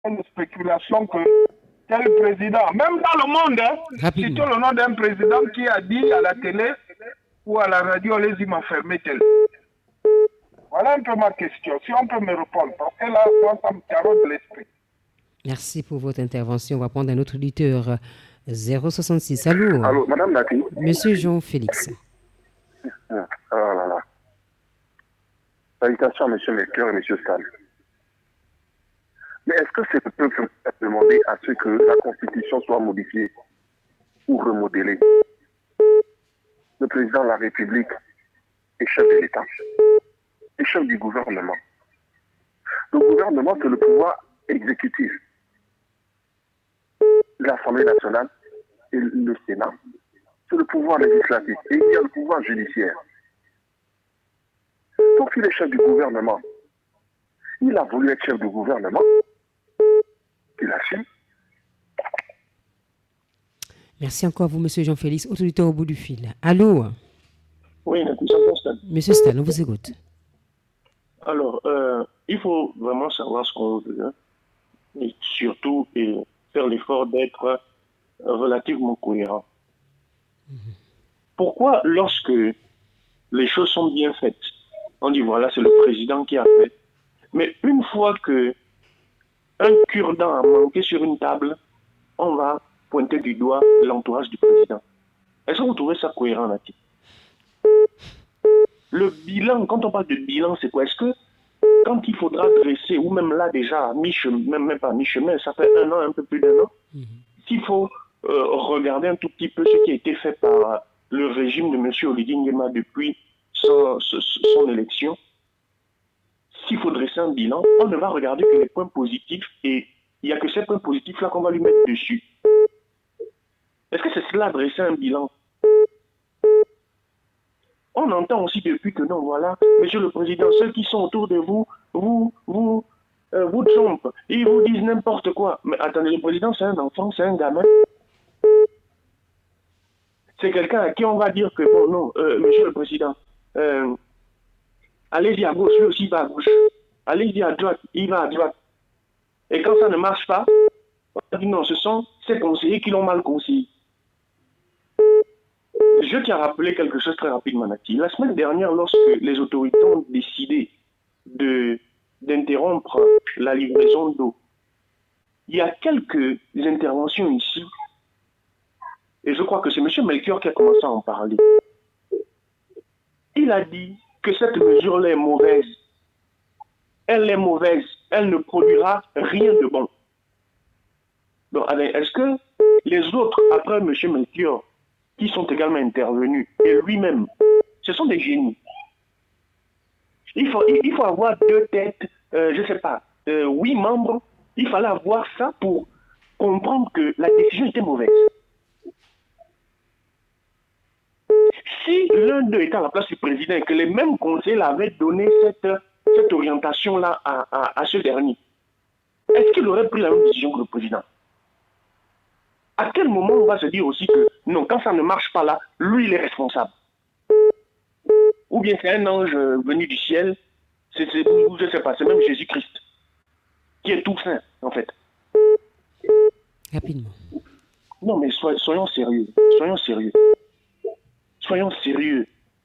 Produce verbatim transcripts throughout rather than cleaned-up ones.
une spéculation que tel président, même dans le monde, hein, citons le nom d'un président qui a dit à la télé ou à la radio, les m'a fermé tel. Voilà un peu ma question, si on peut me répondre, parce que là, moi, ça me carotte l'esprit. Merci pour votre intervention. On va prendre un autre auditeur. zéro soixante-six. Allô? Allô, Madame Nati. Monsieur Jean-Félix. Ah, ah là là. Salutations à Monsieur Melchior et Monsieur Stan. Mais est-ce que c'est le peuple qui a demandé à ce que la Constitution soit modifiée ou remodelée? Le président de la République est chef de l'État, est chef du gouvernement. Le gouvernement, c'est le pouvoir exécutif. L'Assemblée nationale et le Sénat, c'est le pouvoir législatif. Et il y a le pouvoir judiciaire. Donc il est chef du gouvernement. Il a voulu être chef du gouvernement. Il a su. Merci encore à vous, Monsieur Jean-Félix. Autorité au bout du fil. Allô? Oui, Stan. Monsieur Stan, on vous écoute. Alors, euh, il faut vraiment savoir ce qu'on veut. Hein, et surtout, et faire l'effort d'être relativement cohérent. Mmh. Pourquoi, lorsque les choses sont bien faites, on dit voilà, c'est le président qui a fait, mais une fois que un cure-dent a manqué sur une table, on va pointer du doigt l'entourage du président. Est-ce que vous trouvez ça cohérent, Nati? Le bilan, quand on parle de bilan, c'est quoi? Est-ce que quand il faudra dresser, ou même là déjà, à mi-chemin, même, même pas mi-chemin, ça fait un an, un peu plus d'un an, mmh. s'il faut euh, regarder un tout petit peu ce qui a été fait par euh, le régime de M. Olidi Nguema depuis son, son, son élection, s'il faut dresser un bilan, on ne va regarder que les points positifs et il n'y a que ces points positifs-là qu'on va lui mettre dessus. Est-ce que c'est cela, dresser un bilan? On entend aussi depuis que non, voilà, Monsieur le Président, ceux qui sont autour de vous, vous, vous, euh, vous trompent, ils vous disent n'importe quoi. Mais attendez, le Président, c'est un enfant, c'est un gamin. C'est quelqu'un à qui on va dire que, bon, non, euh, Monsieur le Président, euh, allez-y à gauche, lui aussi il va à gauche. Allez-y à droite, il va à droite. Et quand ça ne marche pas, on va dire non, ce sont ces conseillers qui l'ont mal conseillé. Je tiens à rappeler quelque chose très rapidement, Nati. La semaine dernière, lorsque les autorités ont décidé de, d'interrompre la livraison d'eau, il y a quelques interventions ici, et je crois que c'est M. Melchior qui a commencé à en parler. Il a dit que cette mesure-là est mauvaise. Elle est mauvaise. Elle ne produira rien de bon. Donc, est-ce que les autres, après M. Melchior, qui sont également intervenus, et lui-même, ce sont des génies. Il faut, il faut avoir deux têtes, euh, je ne sais pas, euh, huit membres, il fallait avoir ça pour comprendre que la décision était mauvaise. Si l'un d'eux était à la place du président et que les mêmes conseils avaient donné cette, cette orientation-là à, à, à ce dernier, est-ce qu'il aurait pris la même décision que le président? À quel moment on va se dire aussi que non, quand ça ne marche pas là, lui il est responsable? Ou bien c'est un ange venu du ciel, c'est, c'est, je ne sais pas, c'est même Jésus-Christ, qui est tout saint en fait. Rapidement. Non mais soy, soyons sérieux, soyons sérieux. Soyons sérieux.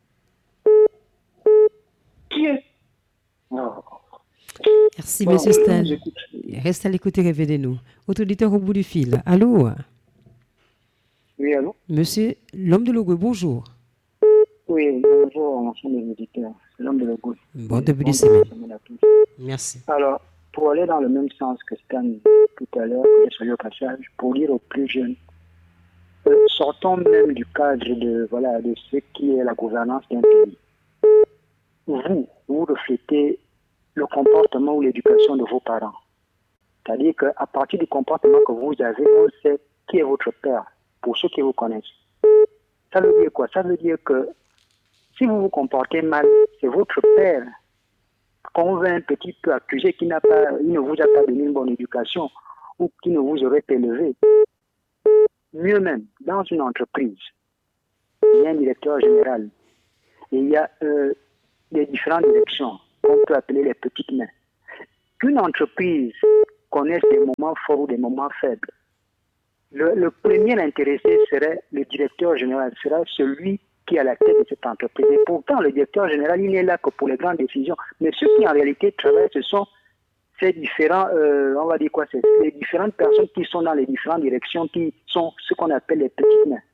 Qui est? Non. Merci, bon, monsieur Stan. Reste à l'écoute et révélez-nous. Autre auditeur au bout du fil. Allô? Oui, allô? Monsieur, l'homme de Logos, bonjour. Oui, bonjour, l'ensemble des auditeurs. C'est l'homme de Logos. Bon début de semaine. Merci. Alors, pour aller dans le même sens que Stan tout à l'heure, que j'ai salué au passage, pour dire aux plus jeunes, euh, sortons même du cadre de, voilà, de ce qui est la gouvernance d'un pays. Vous, vous reflétez le comportement ou l'éducation de vos parents. C'est-à-dire qu'à partir du comportement que vous avez, on sait qui est votre père, pour ceux qui vous connaissent. Ça veut dire quoi? Ça veut dire que si vous vous comportez mal, c'est votre père qu'on va un petit peu accuser qui n'a pas, il ne vous a pas donné une bonne éducation ou qui ne vous aurait élevé. Mieux même, dans une entreprise, il y a un directeur général et il y a euh, des différentes directions qu'on peut appeler les petites mains. Qu'une entreprise connaissent des moments forts ou des moments faibles. Le, le premier intéressé serait le directeur général, sera celui qui est à la tête de cette entreprise. Et pourtant, le directeur général, il n'est là que pour les grandes décisions. Mais ceux qui en réalité travaillent, ce sont ces différents, euh, on va dire quoi, c'est les différentes personnes qui sont dans les différentes directions, qui sont ce qu'on appelle les petites mains.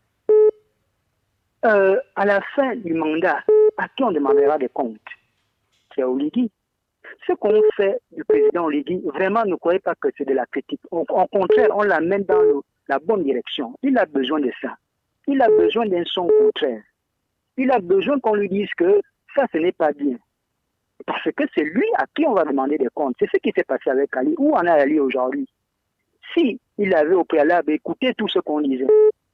Euh, à la fin du mandat, à qui on demandera des comptes? C'est à Oligui. Ce qu'on fait du président Oligui, vraiment, ne croyez pas que c'est de la critique. Au, au contraire, on l'amène dans le, la bonne direction. Il a besoin de ça. Il a besoin d'un son contraire. Il a besoin qu'on lui dise que ça, ce n'est pas bien. Parce que c'est lui à qui on va demander des comptes. C'est ce qui s'est passé avec Ali. Où en est Ali aujourd'hui? Si il avait au préalable écouté tout ce qu'on disait.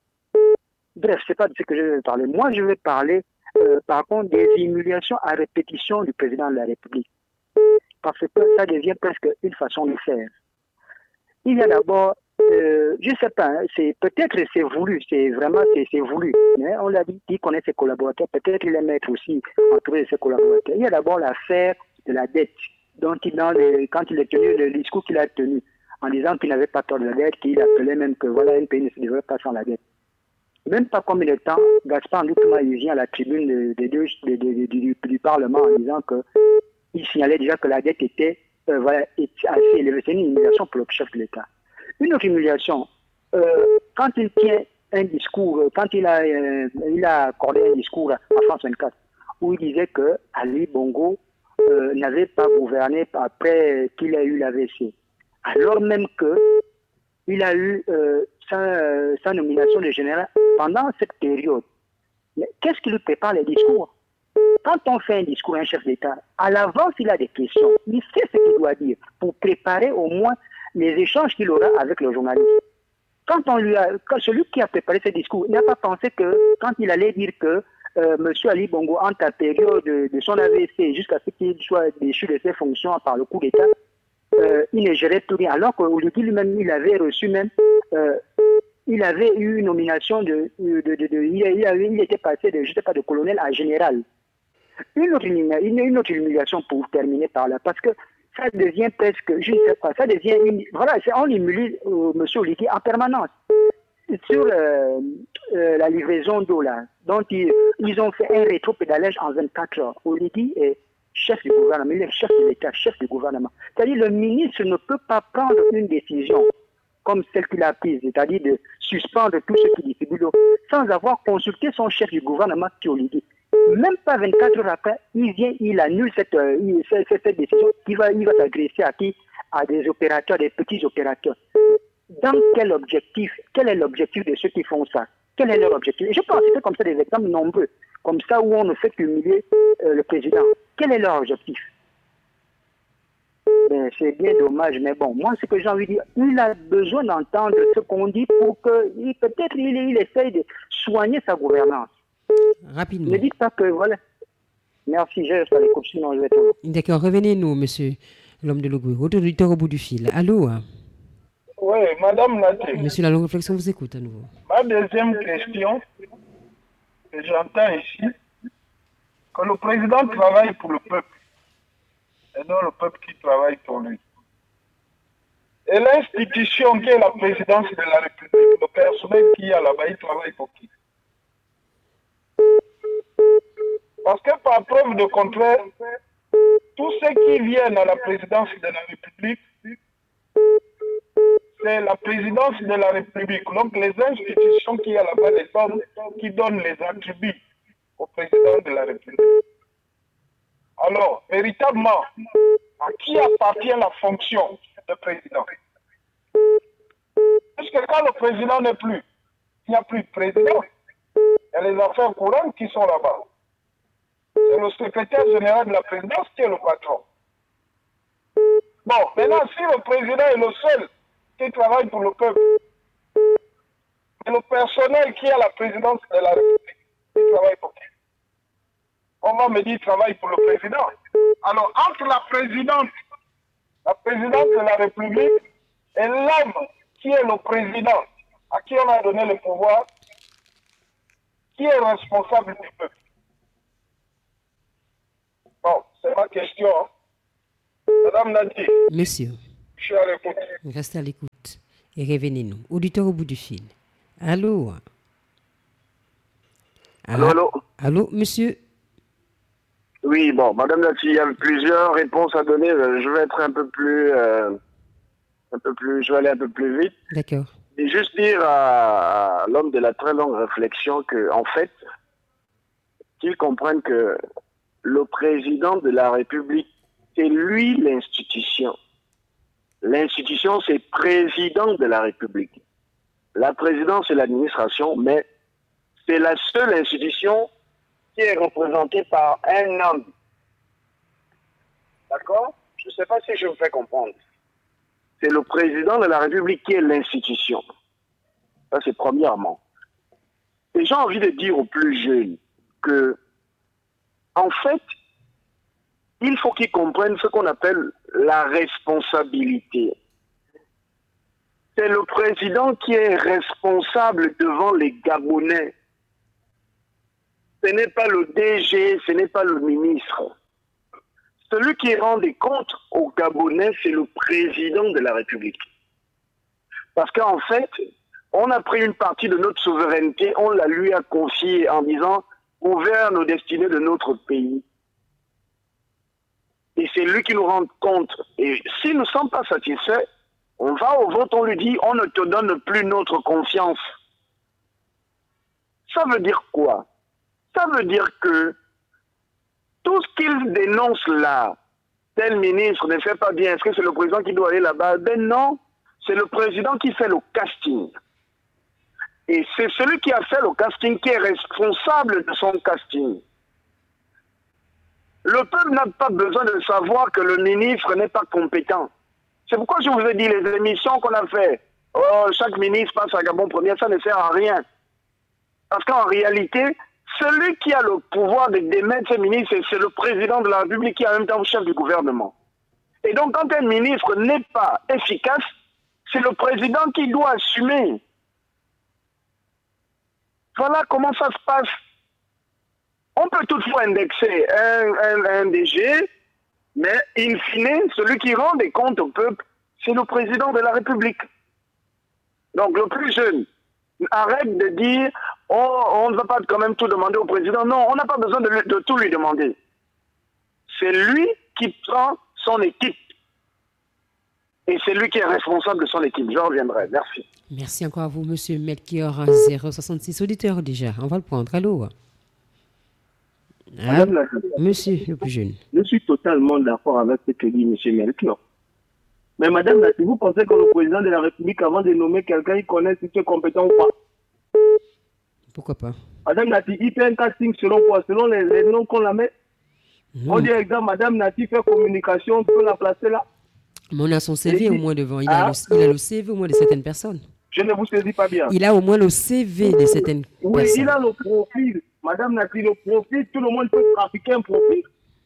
Bref, c'est pas de ce que je vais parler. Moi, je vais parler, euh, par contre, des humiliations à répétition du président de la République. Parce que ça devient presque une façon de faire. Il y a d'abord, euh, je ne sais pas, hein, c'est peut-être c'est voulu, c'est vraiment c'est, c'est voulu. Mais on l'a dit, il connaît ses collaborateurs, peut-être il aime être aussi entouré de ses collaborateurs. Il y a d'abord l'affaire de la dette, dont il, dans les, quand il a tenu le discours qu'il a tenu, en disant qu'il n'avait pas peur de la dette, qu'il appelait même que voilà, un pays ne se développe pas sans la dette. Même pas combien de temps, Gaspard Ndoutma, il vient à la tribune de, de, de, de, de, du, du Parlement en disant que il signalait déjà que la dette était euh, voilà, assez élevée. C'est une humiliation pour le chef de l'État. Une autre humiliation, euh, quand il tient un discours, quand il a, euh, il a accordé un discours à France vingt-quatre, où il disait que Ali Bongo euh, n'avait pas gouverné après qu'il a eu l'A V C. Alors même qu'il a eu euh, sa, euh, sa nomination de général pendant cette période. Mais qu'est-ce qui lui prépare les discours? Quand on fait un discours à un chef d'État, à l'avance, il a des questions. Il sait ce qu'il doit dire pour préparer au moins les échanges qu'il aura avec le journaliste. Quand on lui a, quand celui qui a préparé ce discours n'a pas pensé que quand il allait dire que euh, M. Ali Bongo, entre la période de, de son A V C jusqu'à ce qu'il soit déchu de ses fonctions par le coup d'État, euh, il ne gérait plus rien. Alors qu'Oligui lui-même, il avait reçu même, euh, il avait eu une nomination de, de, de, de, de il, il, avait, il était passé de, je sais pas, de colonel à général. Une autre, une, une autre humiliation pour terminer par là, parce que ça devient presque, je ne sais pas, ça devient, une, voilà, on humilie euh, M. Oligui en permanence. Sur euh, euh, la livraison d'eau, là, dont ils, ils ont fait un rétro-pédalage en vingt-quatre heures. Oligui est chef du gouvernement, il est chef de l'État, chef du gouvernement. C'est-à-dire le ministre ne peut pas prendre une décision comme celle qu'il a prise, c'est-à-dire de suspendre tout ce qui distribue l'eau, sans avoir consulté son chef du gouvernement qui est Oligui. Même pas vingt-quatre heures après, il vient, il annule cette, euh, cette, cette décision. Il va, il va s'agresser à qui? À des opérateurs, des petits opérateurs. Dans quel objectif? Quel est l'objectif de ceux qui font ça? Quel est leur objectif? Et je peux en citer comme ça des exemples nombreux, comme ça où on ne fait qu'humilier euh, le président. Quel est leur objectif? Ben, c'est bien dommage, mais bon, moi, ce que j'ai envie de dire, il a besoin d'entendre ce qu'on dit pour que, peut-être, il, il essaye de soigner sa gouvernance. Rapidement. Ne dites pas que, voilà. Merci, je reste à l'écoute, sinon je vais tout. D'accord, revenez-nous, monsieur l'homme de Logoué. Autre auditeur au bout du fil. Allô? Oui, madame Naté. Monsieur, la longue réflexion vous écoute à nouveau. Ma deuxième question, que j'entends ici, que le président travaille pour le peuple, et non le peuple qui travaille pour lui. Et l'institution qui est la présidence de la République, le personnel qui est là-bas, il travaille pour qui? Parce que par preuve de contraire, tous ceux qui viennent à la présidence de la République, c'est la présidence de la République. Donc les institutions qui sont là-bas, les hommes qui donnent les attributs au président de la République. Alors, véritablement, à qui appartient la fonction de président? Parce que quand le président n'est plus, il n'y a plus de président. Il y a les affaires courantes qui sont là-bas. C'est le secrétaire général de la présidence qui est le patron. Bon, maintenant, si le président est le seul qui travaille pour le peuple, et le personnel qui est à la présidence de la République, il travaille pour qui? On va me dire qu'il travaille pour le président. Alors, entre la présidente, la présidente de la République et l'homme qui est le président, à qui on a donné le pouvoir, qui est responsable du peuple? Bon, c'est ma question. Hein. Madame Nadi. Monsieur. Je suis à l'écoute. Restez à l'écoute et revenez-nous. Auditeur au bout du fil. Allô? Allô, allô? Allô, monsieur? Oui, bon, madame Nati, il y a plusieurs réponses à donner. Je vais être un peu plus... Euh, un peu plus... Je vais aller un peu plus vite. D'accord. Et juste dire à, à l'homme de la très longue réflexion que, en fait, qu'il comprenne que le président de la République, c'est lui l'institution. L'institution, c'est président de la République. La présidence, c'est l'administration, mais c'est la seule institution qui est représentée par un homme. D'accord? Je ne sais pas si je me fais comprendre. C'est le président de la République qui est l'institution. Ça, c'est premièrement. Et j'ai envie de dire aux plus jeunes que, en fait, il faut qu'ils comprennent ce qu'on appelle la responsabilité. C'est le président qui est responsable devant les Gabonais. Ce n'est pas le D G, ce n'est pas le ministre. Celui qui rend des comptes aux Gabonais, c'est le président de la République. Parce qu'en fait, on a pris une partie de notre souveraineté, on la lui a confiée en disant « gouverne aux destinées de notre pays ». Et c'est lui qui nous rend compte. Et si nous ne sommes pas satisfaits, on va au vote, on lui dit « on ne te donne plus notre confiance ». Ça veut dire quoi? Ça veut dire que tout ce qu'il dénonce là, tel ministre ne fait pas bien, est-ce que c'est le président qui doit aller là-bas? Ben non, c'est le président qui fait le casting. Et c'est celui qui a fait le casting qui est responsable de son casting. Le peuple n'a pas besoin de savoir que le ministre n'est pas compétent. C'est pourquoi je vous ai dit, les émissions qu'on a fait, oh, chaque ministre passe à Gabon premier, ça ne sert à rien. Parce qu'en réalité, celui qui a le pouvoir de démettre ces ministres, c'est le président de la République qui est en même temps chef du gouvernement. Et donc, quand un ministre n'est pas efficace, c'est le président qui doit assumer. Voilà comment ça se passe. On peut toutefois indexer un, un, un D G, mais in fine, celui qui rend des comptes au peuple, c'est le président de la République. Donc le plus jeune, arrête de dire oh, on ne va pas quand même tout demander au président. Non, on n'a pas besoin de, de tout lui demander. C'est lui qui prend son équipe. Et c'est lui qui est responsable de son équipe. Je reviendrai. Merci. Merci encore à vous, monsieur Melchior zéro soixante-six, auditeur déjà. On va le prendre. Allô? Ah, Madame la... Monsieur le plus jeune. Je suis totalement d'accord avec ce que dit monsieur Melchior. Mais madame, si vous pensez que le président de la République, avant de nommer quelqu'un, il connaît si tu es compétent ou pas? Pourquoi pas? Madame Nati, il fait un casting selon quoi? Selon les, les noms qu'on la met? Mmh. On dit, exemple, madame Nati fait communication, on peut la placer là? Mais on a son C V et au moins devant. Il, ah. a le, il a le C V au moins de certaines personnes. Je ne vous saisis pas bien. Il a au moins le C V de certaines oui, personnes. Oui, il a le profil. Madame Nati, le profil, tout le monde peut trafiquer un profil.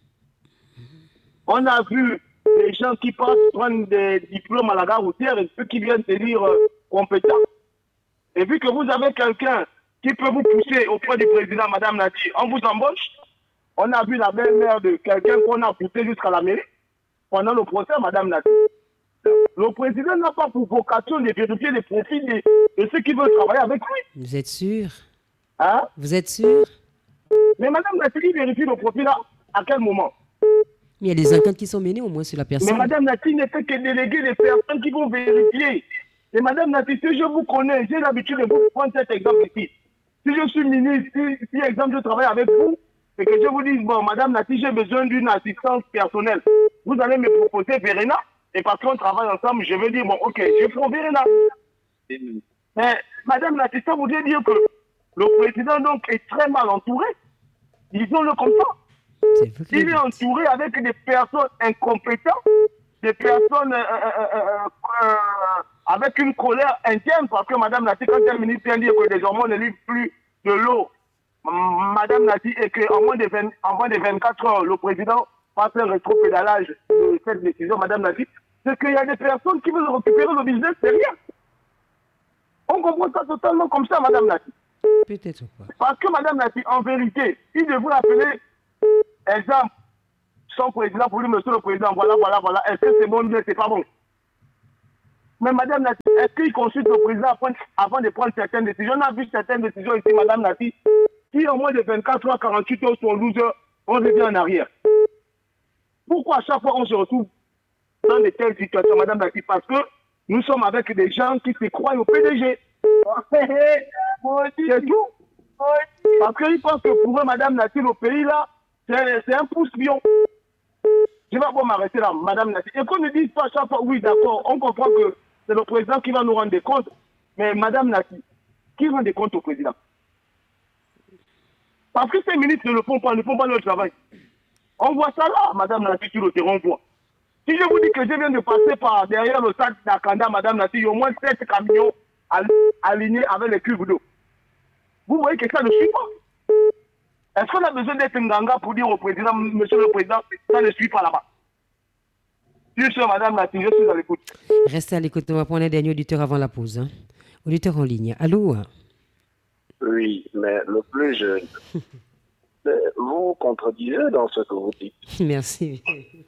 On a vu les gens qui passent prendre des diplômes à la gare routière et ceux qui viennent se dire euh, compétents. Et vu que vous avez quelqu'un qui peut vous pousser auprès du président, madame Nati, on vous embauche. On a vu la belle-mère de quelqu'un qu'on a poussé jusqu'à la mairie pendant le procès, madame Nati. Le président n'a pas pour vocation de vérifier les profils de, de ceux qui veulent travailler avec lui. Vous êtes sûr? Hein? Vous êtes sûr? Mais madame Nati vérifie le profil là, à quel moment? Mais il y a des enquêtes qui sont menées au moins sur la personne. Mais madame Nati ne fait que déléguer les personnes qui vont vérifier. Et madame Nati, si je vous connais, j'ai l'habitude de vous prendre cet exemple ici. Si je suis ministre, si, si exemple je travaille avec vous, et que je vous dis, bon, madame Nati, j'ai besoin d'une assistance personnelle. Vous allez me proposer Verena, et parce qu'on travaille ensemble, je vais dire, bon, ok, je prends Verena. Mais madame Nati, ça voudrait dire que le président donc est très mal entouré. Disons-le comme ça. Il est entouré avec des personnes incompétentes, des personnes euh, euh, euh, euh, avec une colère interne, parce que Madame Nati, quand elle ministre vient dire que désormais on ne livre plus de l'eau, Madame Nati, et qu'en moins, moins de vingt-quatre heures, le président passe un rétro-pédalage de cette décision, Madame Nati, c'est qu'il y a des personnes qui veulent récupérer le business derrière. On comprend ça totalement comme ça, Madame Nati. Peut-être pas. Parce que Madame Nati, en vérité, il devrait appeler, exemple, son président pour lui, monsieur le président, voilà, voilà, voilà, est-ce que c'est bon ou bien c'est pas bon? Mais Madame Nati, est-ce qu'il consulte le président avant de prendre certaines décisions? On a vu certaines décisions ici, Madame Nati, qui en moins de vingt-quatre heures, quarante-huit heures, sur douze heures, on revient en arrière. Pourquoi à chaque fois on se retrouve dans de telles situations, Madame Nati? Parce que nous sommes avec des gens qui se croient au P D G. C'est tout. Parce qu'ils pensent que pour eux, Madame Nati, le pays là, c'est un pouce-pion. Je vais pas m'arrêter là, Madame Nati. Et qu'on ne dise pas à chaque fois, oui, d'accord, on comprend que c'est le président qui va nous rendre des comptes. Mais Madame Nati, qui rend des comptes au président? Parce que ces ministres ne le font pas, ne font pas leur travail. On voit ça là, Madame Nati, sur le terrain, on voit. Si je vous dis que je viens de passer par derrière le stade d'Akanda, Madame Nati, il y a au moins sept camions alignés avec les cuves d'eau. Vous voyez que ça ne suit pas. Est-ce qu'on a besoin d'être un ganga pour dire au président, monsieur le président, ça ne suit pas là-bas? Je suis Madame Nati, je suis à l'écoute. Restez à l'écoute, on va prendre un dernier auditeur avant la pause. Hein. Auditeur en ligne. Allô? Oui, mais le plus jeune, vous contredisez dans ce que vous dites. Merci.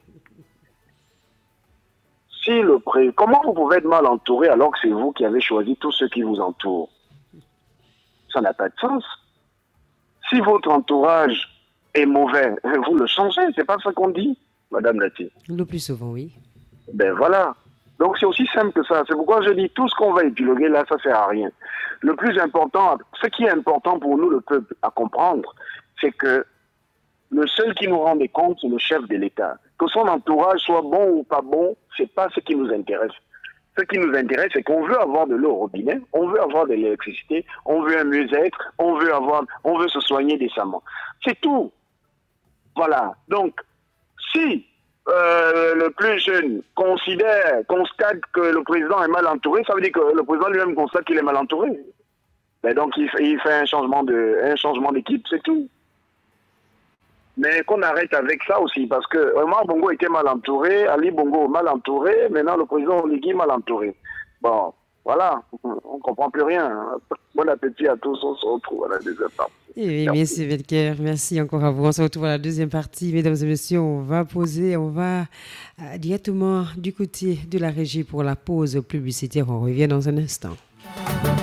Si le pré... Comment vous pouvez être mal entouré alors que c'est vous qui avez choisi tous ceux qui vous entourent? Ça n'a pas de sens. Si votre entourage est mauvais, vous le changez, c'est pas ce qu'on dit, Madame Nati. Le plus souvent, oui. Ben voilà. Donc c'est aussi simple que ça. C'est pourquoi je dis tout ce qu'on va épiloguer là, ça sert à rien. Le plus important, ce qui est important pour nous, le peuple, à comprendre, c'est que le seul qui nous rend des comptes, c'est le chef de l'État. Que son entourage soit bon ou pas bon, c'est pas ce qui nous intéresse. Ce qui nous intéresse, c'est qu'on veut avoir de l'eau au robinet, on veut avoir de l'électricité, on veut un mieux-être, on veut avoir, on veut se soigner décemment. C'est tout. Voilà. Donc, si euh, le plus jeune considère, constate que le président est mal entouré, ça veut dire que le président lui-même constate qu'il est mal entouré. Ben donc, il fait, il fait un changement de, un changement d'équipe, c'est tout. Mais qu'on arrête avec ça aussi, parce que Omar Bongo était mal entouré, Ali Bongo mal entouré, maintenant le président Oligui mal entouré. Bon, voilà, on ne comprend plus rien. Bon appétit à tous, on se retrouve à la deuxième partie. Oui, merci Belker, merci encore à vous. On se retrouve à la deuxième partie. Mesdames et messieurs, on va poser, on va euh, directement du côté de la régie pour la pause publicitaire. On revient dans un instant.